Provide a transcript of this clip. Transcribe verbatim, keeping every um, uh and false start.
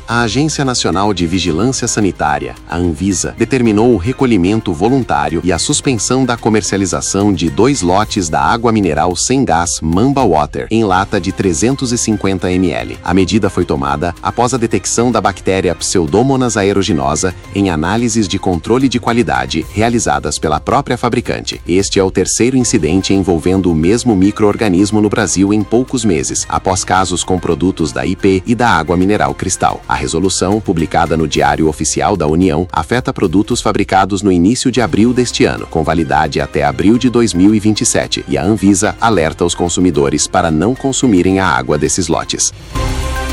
A Agência Nacional de Vigilância Sanitária, a Anvisa, determinou o recolhimento voluntário e a suspensão da comercialização de dois lotes da água mineral sem gás Mamba Water, em lata de trezentos e cinquenta mililitros. A medida foi tomada após a detecção da bactéria Pseudomonas aeruginosa em análises de controle de qualidade realizadas pela própria fabricante. Este é o terceiro incidente envolvendo o mesmo micro-organismo no Brasil em poucos meses, após casos com produtos da I P e da água mineral Cristal. A resolução, publicada no Diário Oficial da União, afeta produtos fabricados no início de abril deste ano, com validade até abril de dois mil e vinte e sete, e a Anvisa alerta os consumidores para não consumirem a água desses lotes.